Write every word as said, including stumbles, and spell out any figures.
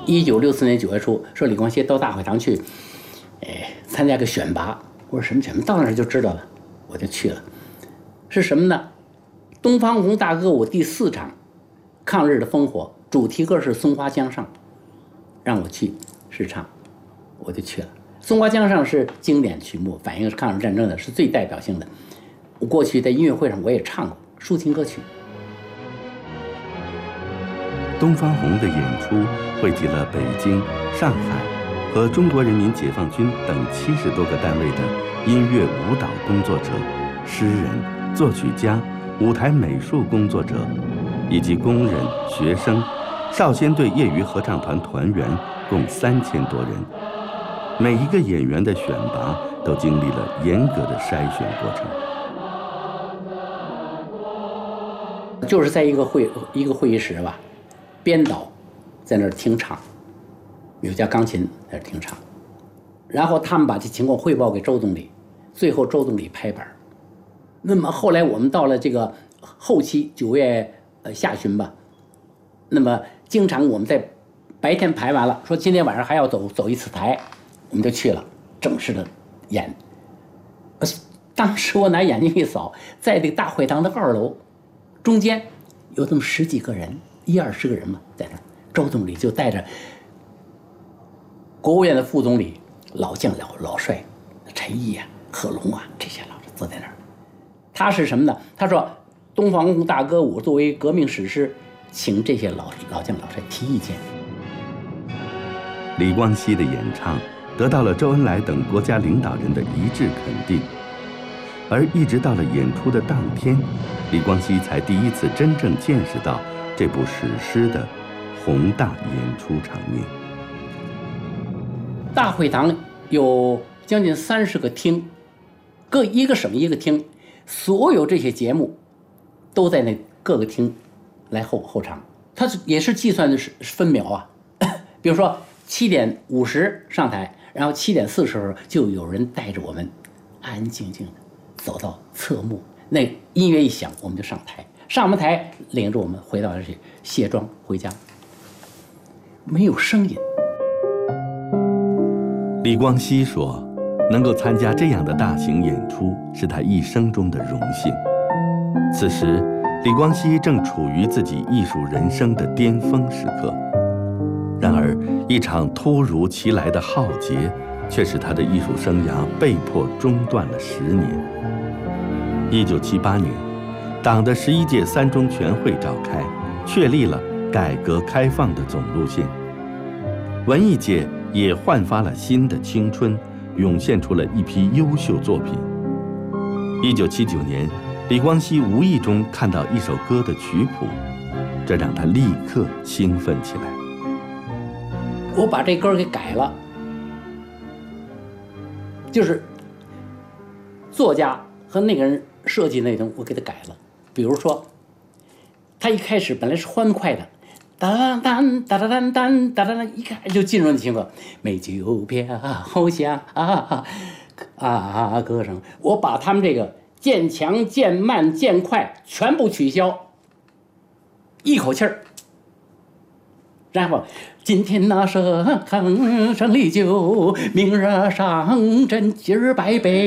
一九六四年九月初，说李光羲到大会堂去，哎，参加个选拔。我说什么选拔？到那儿就知道了，我就去了。是什么呢？东方红大歌舞第四场，抗日的烽火，主题歌是《松花江上》，让我去试唱，我就去了。《松花江上》是经典曲目，反映抗日战争的，是最代表性的。我过去在音乐会上我也唱过抒情歌曲。 东方红的演出汇集了北京、上海和中国人民解放军等七十多个单位的音乐舞蹈工作者、诗人、作曲家、舞台美术工作者，以及工人、学生、少先队业余合唱团团员，共三千多人。每一个演员的选拔都经历了严格的筛选过程。 就是在一个会一个会议室吧，编导在那儿听唱，有架钢琴在那儿听唱，然后他们把这情况汇报给周总理，最后周总理拍板。那么后来我们到了这个后期九月呃下旬吧，那么经常我们在白天排完了，说今天晚上还要走走一次台，我们就去了，正式的演。呃，当时我拿眼睛一扫，在这个大会堂的二楼中间有这么十几个人，一二十个人嘛，在那儿。周总理就带着国务院的副总理老将老老帅陈毅啊、贺龙啊这些老师坐在那儿。他是什么呢？他说东方红大歌舞作为革命史诗，请这些老老将老帅提意见。 李光羲的演唱得到了周恩来等国家领导人的一致肯定，而一直到了演出的当天，李光羲才第一次真正见识到这部史诗的宏大演出场面。 大会堂有将近三十个厅，各一个省一个厅，所有这些节目都在那各个厅来后后场。它是也是计算的是分秒啊，比如说七点五十上台，然后七点四十就有人带着我们安安静静的走到侧幕，那音乐一响我们就上台，上完台领着我们回到这里卸妆回家，没有声音。 李光羲说，能够参加这样的大型演出是他一生中的荣幸。此时李光羲正处于自己艺术人生的巅峰时刻，然而一场突如其来的浩劫却使他的艺术生涯被迫中断了十年。一九七八年，党的十一届三中全会召开，确立了改革开放的总路线。文艺界也焕发了新的青春，涌现出了一批优秀作品。一九七九年，李光羲无意中看到一首歌的曲谱，这让他立刻兴奋起来。 我把这歌给改了，就是作家和那个人设计那种，我给他改了。比如说，他一开始本来是欢快的，哒哒哒哒哒哒哒哒，一看就进入那情况，美酒飘香啊啊歌声。我把他们这个渐强、渐慢、渐快全部取消，一口气儿。然后今天那盛康胜利酒，明日上阵今儿百杯。